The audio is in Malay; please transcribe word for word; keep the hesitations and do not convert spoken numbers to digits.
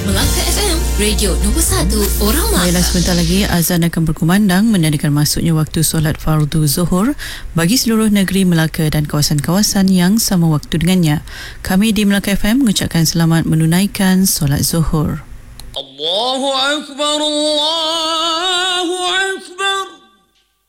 Melaka F M, radio nombor satu orang Melaka. Baiklah, sebentar lagi azan akan berkumandang menandakan masuknya waktu solat fardu zuhur bagi seluruh negeri Melaka dan kawasan-kawasan yang sama waktu dengannya. Kami di Melaka F M mengucapkan selamat menunaikan solat zuhur. Allahu Akbar, Allah